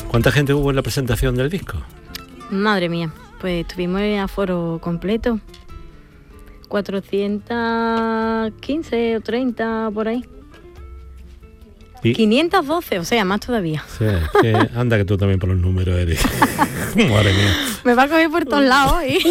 ¿Cuánta gente hubo en la presentación del disco? Madre mía, pues estuvimos en aforo completo. 415 o 30 por ahí. ¿Y? 512, o sea, más todavía. Sí, anda que tú también por los números eres. Madre mía. Me va a coger por todos lados, ¿eh?